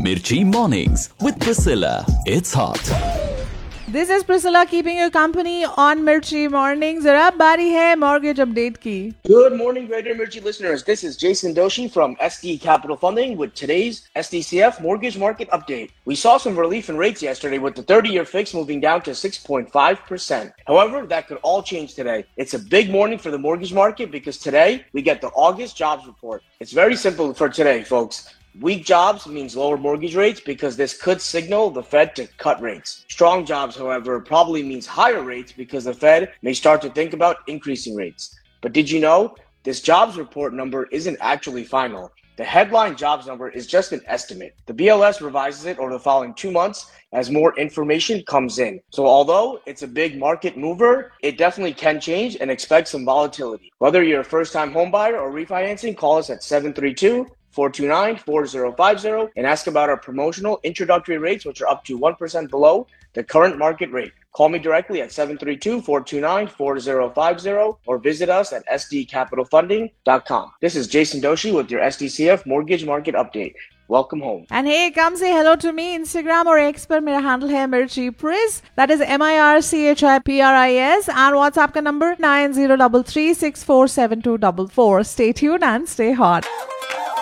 Mirchi Mornings with Priscilla. It's hot. This is Priscilla keeping you company on Mirchi Mornings. और अब बारी है mortgage update की. Good morning, Greater Mirchi listeners. This is Jason Doshi from SD Capital Funding with today's SDCF mortgage market update. We saw some relief in rates yesterday with the 30-year fix moving down to 6.5%. However, that could all change today. It's a big morning for the mortgage market because today we get the August jobs report. It's very simple for today, folks. Weak jobs means lower mortgage rates because this could signal the Fed to cut rates. Strong jobs, however, probably means higher rates because the Fed may start to think about increasing rates. But did you know this jobs report number isn't actually final? The headline jobs number is just an estimate. The BLS revises it over the following 2 months as more information comes in. So although it's a big market mover, it definitely can change and expect some volatility. Whether you're a first-time homebuyer or refinancing, call us at 732-429-4050 and ask about our promotional introductory rates, which are up to 1% below the current market rate. Call me directly at 732-429-4050 or visit us at sdcapitalfunding.com. This is Jason Doshi with your SDCF Mortgage Market Update. Welcome home. And hey, come say hello to me. Instagram or X पर मेरा handle है Mirchi Priz. That is MIRCHIPRIS. And WhatsApp का number 9033647244. Stay tuned and stay hot.